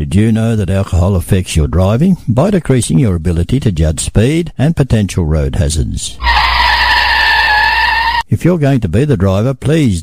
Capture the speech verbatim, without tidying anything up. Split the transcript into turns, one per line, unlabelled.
Did you know that alcohol affects your driving by decreasing your ability to judge speed and potential road hazards? If you're going to be the driver, please